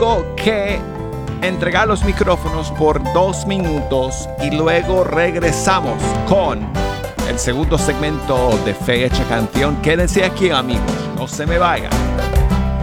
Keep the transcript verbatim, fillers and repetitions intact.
tengo que entregar los micrófonos por dos minutos y luego regresamos con el segundo segmento de Fecha Canción. Quédense aquí, amigos, no se me vayan.